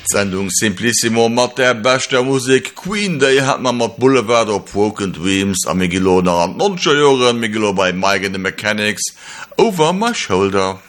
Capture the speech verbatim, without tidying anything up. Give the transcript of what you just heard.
Sendung Simplissimo mat der bester Musik Queen Day hat man mat Boulevard op Broken Dreams a Migelo an nonscher Joren Migelo bei Megan the Mechanics over my shoulder.